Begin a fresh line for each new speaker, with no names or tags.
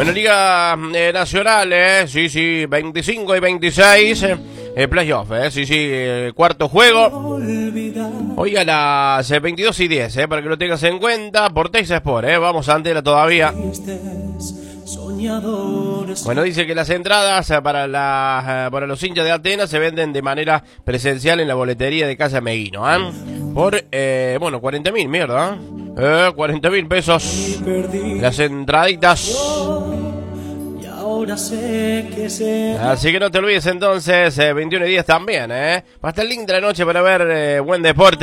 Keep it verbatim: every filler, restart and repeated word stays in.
Bueno, Liga eh, Nacional, eh, sí, sí, veinticinco y veintiséis, eh, eh, playoff, eh, sí, sí, eh, cuarto juego. Hoy a las eh, veintidós y diez, eh, para que lo tengas en cuenta, por Texas Sport, eh, vamos a Antela todavía. Bueno, dice que las entradas para, la, para los hinchas de Atenas se venden de manera presencial en la boletería de Casa Meguino, ¿eh? Por, eh, bueno, cuarenta mil, mierda, ¿eh? cuarenta mil pesos las entraditas. Así que no te olvides entonces, eh, veintiuno y diez también, ¿eh? Va a estar el link de la noche para ver eh, buen deporte.